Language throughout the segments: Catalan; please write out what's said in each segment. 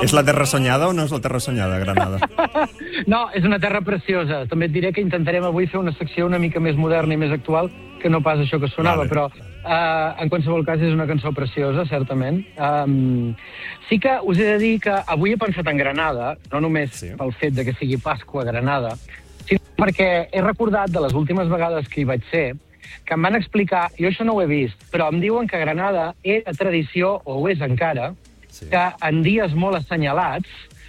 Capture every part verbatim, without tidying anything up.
És la terra soñada o no és la terra soñada, Granada? No, és una terra preciosa. També et diré que intentarem avui fer una secció una mica més moderna i més actual que no pas això que sonava, vale. Però uh, en qualsevol cas és una cançó preciosa, certament. Um, sí que us he de dir que avui he pensat en Granada, no només sí. pel fet de que sigui Pasqua a Granada, sinó perquè he recordat de les últimes vegades que hi vaig ser, que em van explicar, jo això no ho he vist, però em diuen que Granada era tradició, o ho és encara, sí. que en dies molt assenyalats,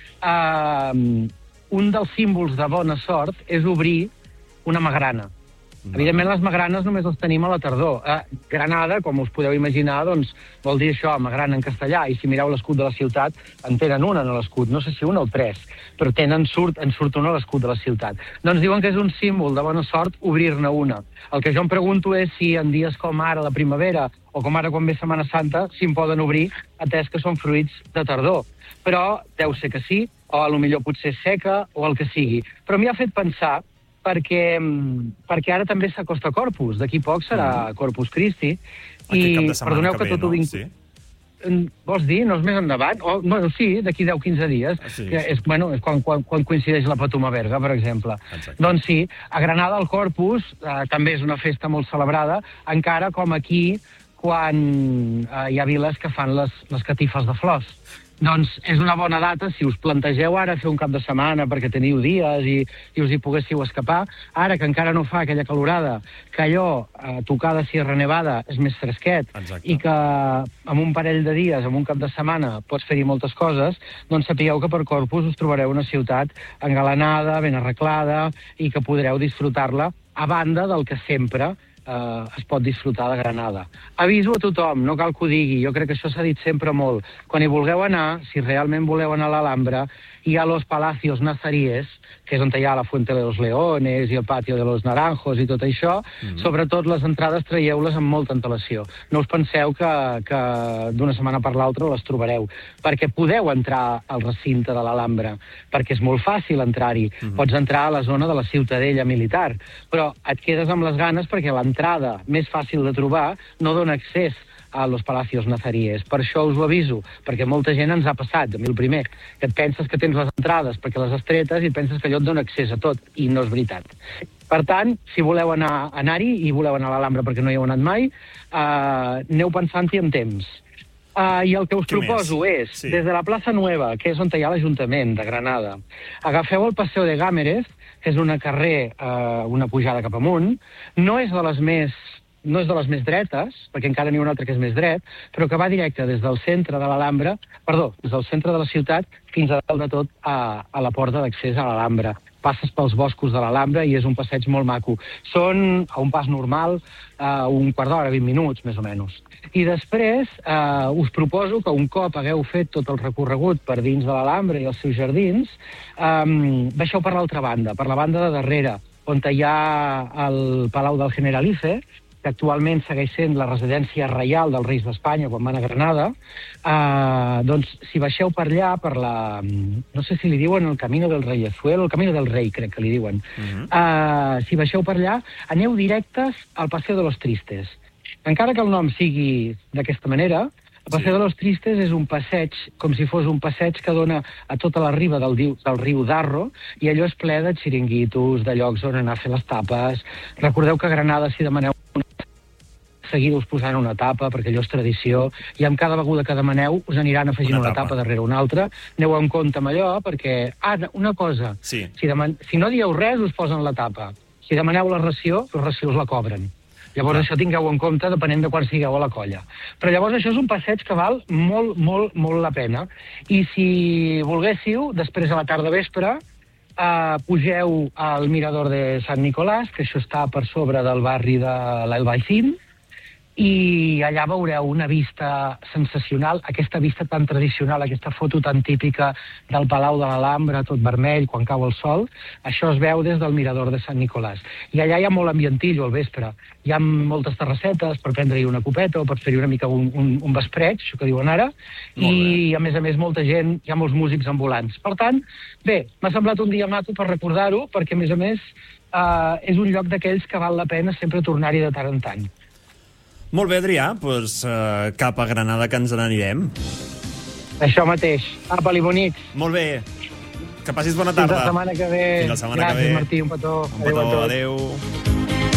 eh, un dels símbols de bona sort és obrir una magrana. No. Evidentment, les magranes només les tenim a la tardor. Eh, Granada, com us podeu imaginar, doncs, vol dir això, magrana en castellà, i si mireu l'escut de la ciutat, en tenen una, no l'escut, no sé si una o tres, però tenen, surt, en surt una a l'escut de la ciutat. Doncs diuen que és un símbol de bona sort obrir-ne una. El que jo em pregunto és si en dies com ara, la primavera, o com ara quan ve Setmana Santa, si en poden obrir, atès que són fruits de tardor. Però deu ser que sí, o a lo millor potser seca, o el que sigui. Però m'hi ha fet pensar perquè, perquè ara també s'acosta Corpus. D'aquí poc serà Corpus Christi. I perdoneu que, que tot ho vinc... Sí. Vols dir? No és més endavant? O, bueno, sí, d'aquí deu a quinze dies. Ah, sí. Que és, bueno, és quan, quan, quan coincideix la Patum a Berga, per exemple. Exacte. Doncs sí, a Granada el Corpus eh, també és una festa molt celebrada, encara com aquí quan eh, hi ha viles que fan les, les catifes de flors. Doncs és una bona data, si us plantegeu ara fer un cap de setmana perquè teniu dies i, i us hi poguéssiu escapar, ara que encara no fa aquella calorada, que allò, eh, tocada Sierra Nevada, és més fresquet, exacte. I que amb un parell de dies, amb un cap de setmana, pots fer-hi moltes coses, doncs sapigueu que per Corpus us trobareu una ciutat engalanada, ben arreglada, i que podreu disfrutar-la, a banda del que sempre Uh, es pot disfrutar de Granada. Aviso a tothom, no cal que ho digui, jo crec que això s'ha dit sempre molt. Quan hi vulgueu anar, si realment voleu anar a l'Alhambra, hi ha los Palacios Nazaríes, que és on hi ha la Fuente de los Leones i el Patio de los Naranjos i tot això. Mm-hmm. Sobretot les entrades traieu-les amb molta antelació. No us penseu que, que d'una setmana per l'altra les trobareu, perquè podeu entrar al recinte de l'Alhambra, perquè és molt fàcil entrar-hi. Mm-hmm. Pots entrar a la zona de la Ciutadella militar, però et quedes amb les ganes perquè l'entrada més fàcil de trobar no dona accés a los Palacios Nazaríes. Per això us ho aviso, perquè molta gent ens ha passat, a mi el primer, que et penses que tens les entrades perquè les estretes i penses que allò et dona accés a tot, i no és veritat. Per tant, si voleu anar anar-hi i voleu anar a l'Alhambra perquè no hi heu anat mai, eh, aneu pensant-hi amb temps. Uh, I el que us Què proposo més? és, sí. des de la plaça Nueva, que és on hi ha l'Ajuntament de Granada, agafeu el Paseo de Gámeres, que és una carrer, uh, una pujada cap amunt, no és de les més no és de les més dretes, perquè encara n'hi ha un altre que és més dret, però que va directe des del centre de l'Alhambra, perdó, des del centre de la ciutat fins a dalt de tot a, a la porta d'accés a l'Alhambra. Passes pels boscos de l'Alhambra i és un passeig molt maco. Són, a un pas normal, uh, un quart d'hora, vint minuts, més o menys. I després uh, us proposo que un cop hagueu fet tot el recorregut per dins de l'Alhambra i els seus jardins, um, baixeu per l'altra banda, per la banda de darrere, on hi ha el Palau del Generalife, que actualment segueix sent la residència reial dels reis d'Espanya quan van a Granada, eh, doncs si baixeu per allà, per la... no sé si li diuen el Camino del Reyezuelo, el Camino del Rei, crec que li diuen. Uh-huh. eh, si baixeu per allà, aneu directes al Paseo de los Tristes. Encara que el nom sigui d'aquesta manera, el Paseo sí. de los Tristes és un passeig, com si fos un passeig que dona a tota la riba del, diu, del riu Darro, i allò és ple de xiringuitos, de llocs on anar a fer les tapes. Recordeu que a Granada, si demaneu seguida us posaran una tapa, perquè allò és tradició, i amb cada beguda que demaneu us aniran afegint una, una tapa. tapa darrere una altra. Aneu en compte amb allò, perquè... Ah, una cosa, sí. si, deman... si no dieu res, us posen la tapa. Si demaneu la ració, la ració us la cobren. Llavors ah. això tingueu en compte depenent de quan sigueu a la colla. Però llavors això és un passeig que val molt, molt, molt la pena. I si volguéssiu, després a la tarda vespre, Uh, pugeu al Mirador de Sant Nicolàs, que això està per sobre del barri de l'Albaicín, i allà veureu una vista sensacional, aquesta vista tan tradicional, aquesta foto tan típica del Palau de l'Alhambra, tot vermell, quan cau el sol. Això es veu des del Mirador de Sant Nicolàs. I allà hi ha molt ambientillo al vespre. Hi ha moltes terrassetes per prendre-hi una copeta o per fer-hi una mica un, un, un vespreig, això que diuen ara, i a més a més molta gent, hi ha molts músics ambulants. Per tant, bé, m'ha semblat un dia maco per recordar-ho, perquè a més a més eh, és un lloc d'aquells que val la pena sempre tornar-hi de tant en tant. Molt bé, Adrià, doncs uh, cap a Granada que ens n'anirem. Això mateix. Apa-li, bonics. Molt bé. Que passis bona Fins tarda. la setmana que ve. Fins la setmana Gràcies, que ve. Martí, un petó. Un petó, adéu.